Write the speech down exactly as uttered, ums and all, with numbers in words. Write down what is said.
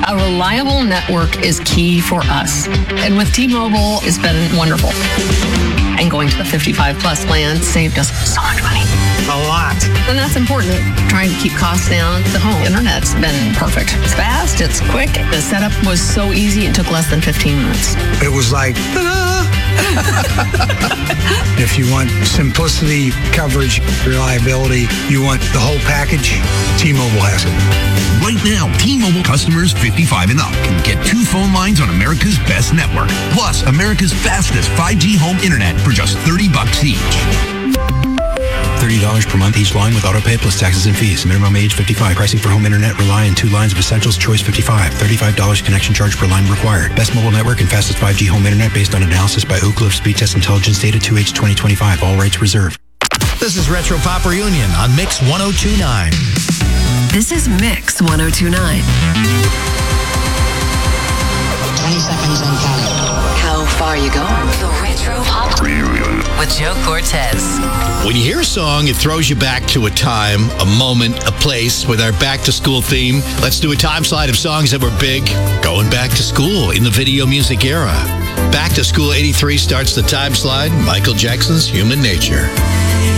A reliable network is key for us. And with T-Mobile, it's been wonderful. And going to the fifty-five plus plan saved us so much money. A lot. And that's important. Trying to keep costs down. The home internet's been perfect. It's fast, it's quick. The setup was so easy, it took less than fifteen minutes. It was like, if you want simplicity, coverage, reliability, you want the whole package, T-Mobile has it. Right now, T-Mobile customers fifty-five and up can get two phone lines on America's best network, plus America's fastest five G home internet for just thirty bucks each. thirty dollars per month each line with autopay plus taxes and fees. Minimum age fifty-five. Pricing for home internet rely on two lines of essentials. Choice fifty-five. thirty-five dollars connection charge per line required. Best mobile network and fastest five G home internet based on analysis by Oak Cliff Speed Test Intelligence Data two H twenty twenty-five. All rights reserved. This is Retro Pop Reunion on Mix one oh two point nine. This is Mix one oh two point nine. twenty seconds and counting. How far you going? The Retro Pop Reunion with Joe Cortez. When you hear a song, it throws you back to a time, a moment, a place with our back-to-school theme. Let's do a time slide of songs that were big going back to school in the video music era. Back to School eighty-three starts the time slide, Michael Jackson's Human Nature.